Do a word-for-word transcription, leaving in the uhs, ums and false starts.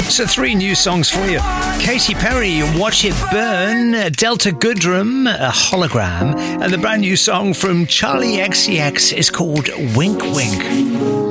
So three new songs for you. Katy Perry, Watch It Burn, Delta Goodrem, A Hologram, and the brand new song from Charlie X C X is called Wink Wink.